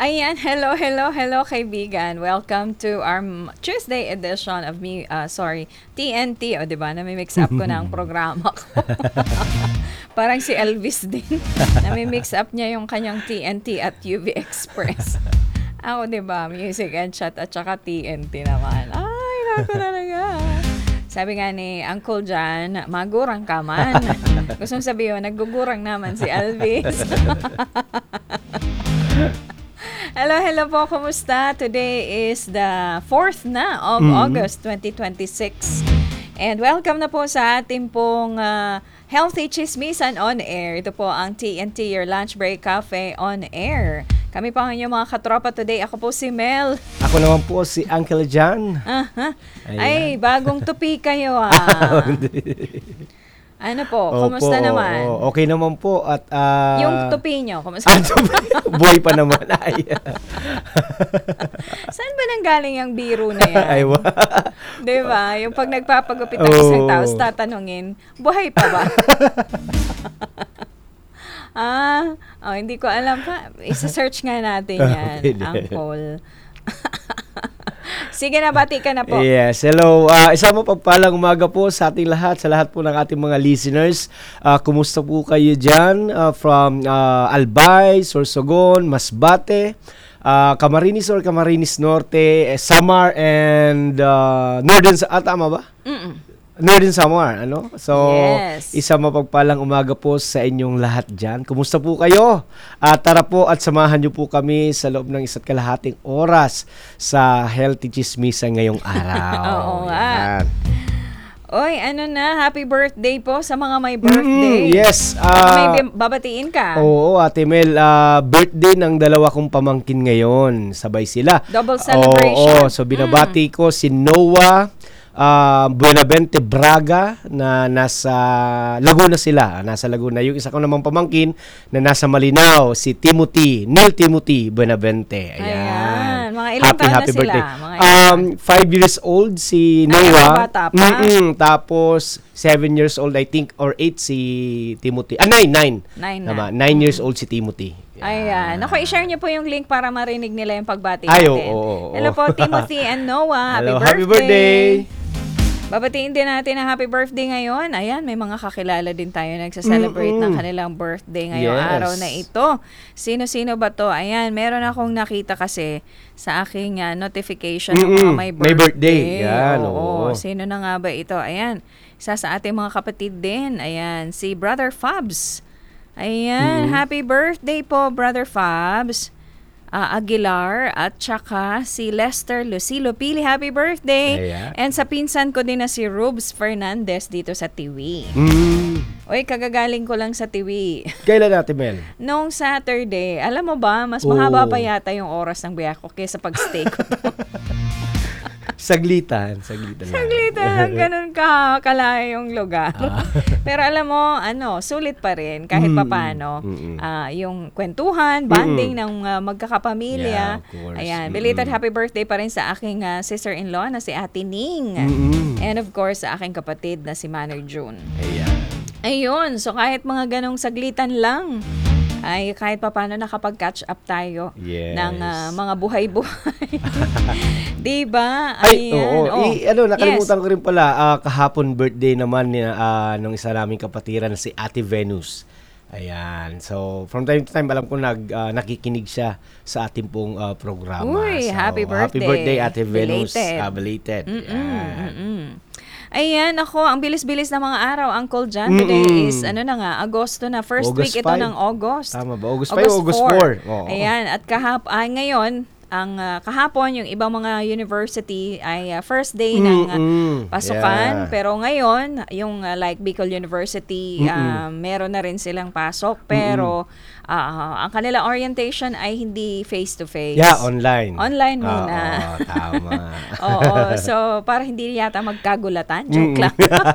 Ayan, hello, hello, hello kaibigan. Welcome to our Tuesday edition of TNT. O, di ba? Nami-mix up ko na ang programa ko. Parang si Elvis din. Nami-mix up niya yung kanyang TNT at UV Express. Ako, di ba? Music and Chat at saka TNT naman. Ay, naku talaga. Sabi nga ni Uncle John, magurang ka man. Gusto mong sabihin, naggugurang naman si Elvis. Hello, hello po. Kumusta? Today is the 4th na of August 2026. And welcome na po sa ating pong Healthy Chismisan on Air. Ito po ang TNT, your lunch break cafe on air. Kami pa ang inyong mga katropa today. Ako po si Mel. Ako naman po si Uncle John. Ay, bagong tupi kayo Ano po? Kumusta naman? Okay naman po. At, yung tupi nyo, kumusta? Buhay pa naman. Ay. Saan ba nanggaling yung biro na yan? Ay, diba? Yung pag nagpapagupit ang isang tao, tatanungin, buhay pa ba? Hindi ko alam pa. Isa-search nga natin yan, Uncle. Sige na, bati ka na po. Yes, hello. Isang mapagpalang umaga po sa ating lahat, sa lahat po ng ating mga listeners. Kumusta po kayo dyan? From Albay, Sorsogon, Masbate, Camarines or Camarines Norte, Samar, and Northern, tama ba? Northern Samar, ano? So, yes. Isang mapagpalang umaga po sa inyong lahat dyan. Kumusta po kayo? Tara po at samahan niyo po kami sa loob ng 1.5 oras sa Healthy Chismisan ngayong araw. Oo nga. Oy, happy birthday po sa mga may birthday. Yes. May babatiin ka? Oo, Ate Mel. Birthday ng dalawa kong pamangkin ngayon. Sabay sila. Double celebration. So binabati ko si Noah Buenavente Braga na nasa Laguna sila. Nasa Laguna. Yung isa ko namang pamangkin na nasa Malinaw, si Neil Timothy Buenavente. Ayan. Mga ilang taon na sila? Birthday. 5 years old si Noah. Bata pa. Tapos 7 years old I think or 8 si Timothy. 9 years old si Timothy. Ayan. Naku, i-share niyo po yung link para marinig nila yung pagbati natin. Oo. Hello po, Timothy and Noah. Happy birthday. Babatiin din natin ang happy birthday ngayon. Ayan, may mga kakilala din tayo nagsa-celebrate ng kanilang birthday ngayong araw na ito. Sino-sino ba to? Ayan, meron akong nakita kasi sa aking notification ng mga may birthday. May birthday. Yan, oo. Sino na nga ba ito? Ayan, isa sa ating mga kapatid din. Ayan, si Brother Fabs. Ayan, happy birthday po, Brother Fabs. Aguilar at saka si Lester Lucilo Pili. Happy birthday! Ayan. And sa pinsan ko din na si Rubes Fernandez dito sa Tiwi. Uy, kagagaling ko lang sa Tiwi. Kailan natin, Mel? Noong Saturday. Alam mo ba, mas mahaba pa yata yung oras ng biyak ko kaysa pag-stay ko to. Saglitan lang, ganun kalayo yung lugar. Pero alam mo, sulit pa rin kahit papano. Yung kwentuhan, bonding ng magkakapamilya. Yeah, Ayan, belated happy birthday pa rin sa aking sister-in-law na si Ate Ning. And of course, sa aking kapatid na si Manor June. Ayun, so kahit mga ganong saglitan lang, ay kahit paano nakapag-catch up tayo ng mga buhay-buhay. Diba? Nakalimutan ko rin pala, kahapon birthday naman ng isa naming kapatiran si Ate Venus. Ayan. So, from time to time, alam ko nakikinig siya sa ating pong programa. Uy, so, happy birthday. Happy birthday, Ate Venus. Belated. Belated. Ayan, ang bilis-bilis na mga araw, Uncle John. Today is, Agosto na. First August week ito 5. ng August. Tama ba? August 5 o August 4? Ayan, at ngayon, kahapon, yung ibang mga university ay first day ng pasukan. Pero ngayon, yung like Bicol University, meron na rin silang pasok. Pero ang kanila orientation ay hindi face-to-face. Yeah, online. Online muna. Tama. Oo, so para hindi yata magkagulatan. Joke lang.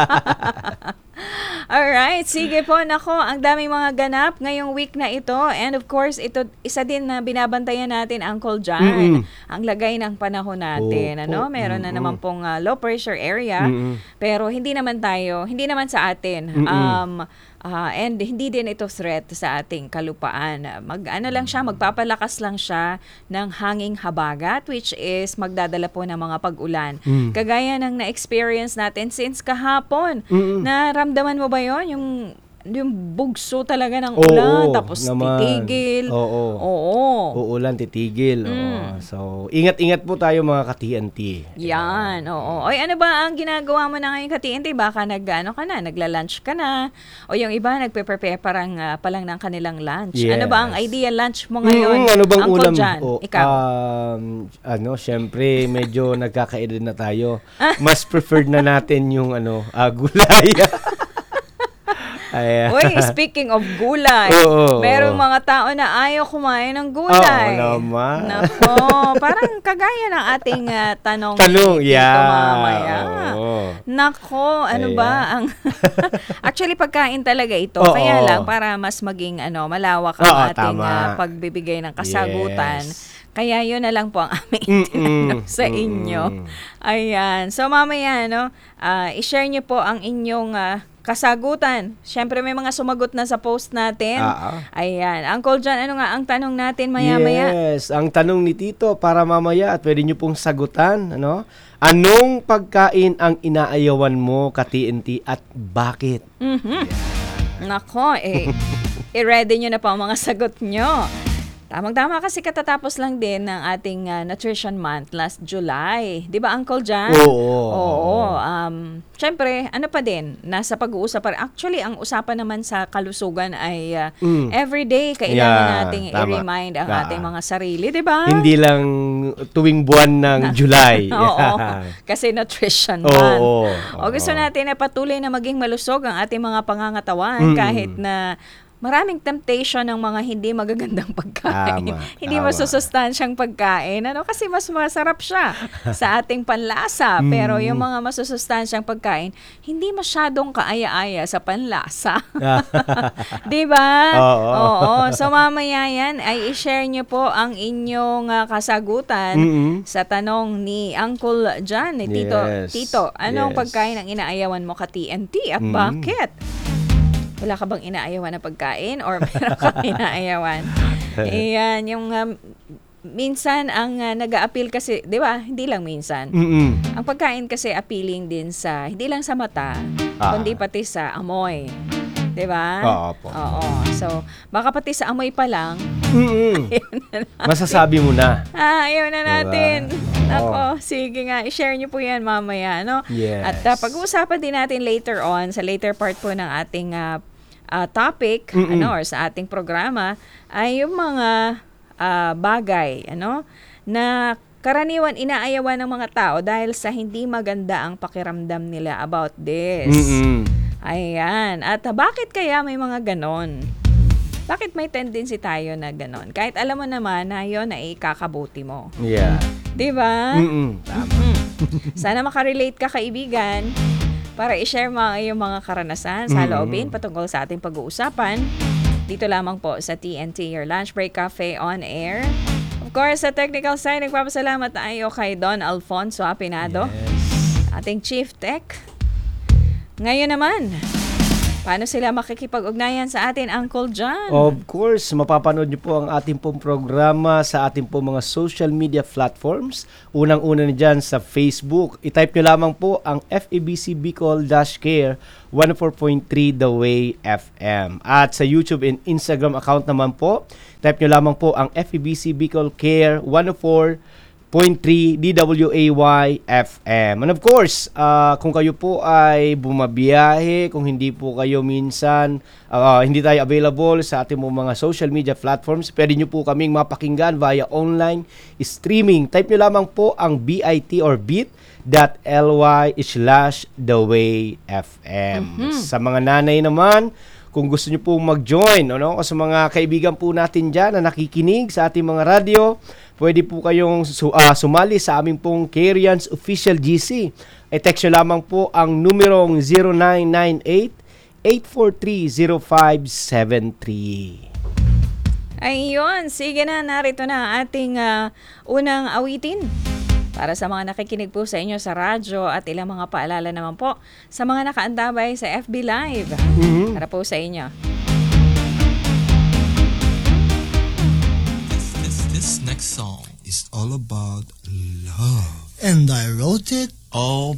Alright, sige po. Nako, ang daming mga ganap ngayong week na ito. And of course, ito isa din na binabantayan natin, Uncle John. Ang lagay ng panahon natin. Meron na naman pong low pressure area. Pero hindi naman sa atin. And hindi din ito threat sa ating kalupaan. Magpapalakas lang siya ng hanging habagat, which is magdadala po ng mga pag-ulan. Kagaya ng na-experience natin since kahapon. Naramdaman mo ba yon yung bugso talaga ng ulan, tapos naman. titigil. Oo. Uulan, titigil. So, ingat-ingat po tayo mga ka-TNT. Yan, oo. Oy, ano ba ang ginagawa mo na ngayon ka-TNT? Baka nagla-lunch ka na. O yung iba, nagpe-prepare pa lang ng kanilang lunch. Yes. Ano ba ang ideal lunch mo ngayon? Ano bang Uncle ulam? John, ikaw? Syempre, medyo nagkakaedad na tayo. Mas preferred na natin yung gulay. Uy, speaking of gulay, merong mga tao na ayaw kumain ng gulay. Naman. Nako, parang kagaya ng ating tanong ni Tito yeah. mamaya. Nako, ba ang... Actually, pagkain talaga ito. Kaya lang, para mas maging malawak ang ating pagbibigay ng kasagutan. Yes. Kaya yun na lang po ang aming itinanong sa inyo. Ayan. So, mamaya, i-share niyo po ang inyong kasagutan. Siyempre, may mga sumagot na sa post natin. Ayan. Uncle John, ano nga ang tanong natin maya-maya? Yes, ang tanong ni Tito para mamaya at pwede niyo pong sagutan. Anong pagkain ang inaayawan mo ka-TNT at bakit? Nako, i-ready nyo na po ang mga sagot nyo. Tamang-tama kasi katatapos lang din ng ating Nutrition Month last July. Di ba, Uncle John? Oo. Siyempre, pa din, nasa pag-uusap pa rin. Actually, ang usapan naman sa kalusugan ay everyday kailangan nating i-remind ang ating mga sarili, di ba? Hindi lang tuwing buwan ng July. Oo. Kasi Nutrition Month. O gusto natin na patuloy na maging malusog ang ating mga pangangatawan kahit na maraming temptation ng mga hindi magagandang pagkain. Hindi masusustansyang pagkain. Kasi mas masarap siya sa ating panlasa. Pero yung mga masusustansyang pagkain, hindi masyadong kaaya-aya sa panlasa. Di ba? Oo. So mamaya yan, ay i-share nyo po ang inyong kasagutan sa tanong ni Uncle John, ni Tito. Anong pagkain ang inaayawan mo ka-TNT at bakit? Wala ka bang inaayawan na pagkain or meron kang inaayawan? Ayan, yung minsan ang nag-a-appeal kasi, di ba? Hindi lang minsan. Ang pagkain kasi appealing din sa, hindi lang sa mata, kundi pati sa amoy. Di ba? Oo. So, baka pati sa amoy pa lang, masasabi mo na. ayaw na natin. Ako, sige nga, i-share niyo po yan mamaya, Yes. At pag-uusapan din natin later on, sa later part po ng ating topic, or sa ating programa, ay yung mga bagay, na karaniwan inaayawan ng mga tao dahil sa hindi maganda ang pakiramdam nila about this. Ayan. At bakit kaya may mga ganon? Bakit may tendency tayo na ganon? Kahit alam mo naman na yun na ikakabuti mo. Yeah. Diba? Tama. Sana makarelate ka, kaibigan, para i-share mo ang iyong mga karanasan sa loobin patungkol sa ating pag-uusapan. Dito lamang po sa TNT, your lunch break cafe on air. Of course, sa technical side, nagpapasalamat tayo kay Don Alfonso Apinado, ating Chief Tech. Ngayon naman, paano sila makikipag-ugnayan sa atin, Uncle John? Of course, mapapanood niyo po ang ating pong programa sa ating pong mga social media platforms. Unang-una na dyan sa Facebook. I-type niyo lamang po ang FEBC Bicol-Care 104.3 The Way FM. At sa YouTube and Instagram account naman po, type niyo lamang po ang FEBC Bicol Care 104.3 DWAY FM. And of course, kung kayo po ay bumabiyahe, kung hindi po kayo minsan, hindi tayo available sa ating mga social media platforms, pwede nyo po kaming mapakinggan via online streaming. Type nyo lamang po ang bit or bit.ly/thewayfm. Sa mga nanay naman, kung gusto nyo pong mag-join, o sa mga kaibigan po natin dyan na nakikinig sa ating mga radyo, pwede po kayong sumali sa aming pong Karians Official GC. I-text nyo lamang po ang numerong 0998-843-0573. Ayun, sige na, narito na ang ating unang awitin. Para sa mga nakikinig po sa inyo sa radyo at ilang mga paalala naman po sa mga nakaantabay sa FB Live. Para po sa inyo. This next song is all about love. And I wrote it all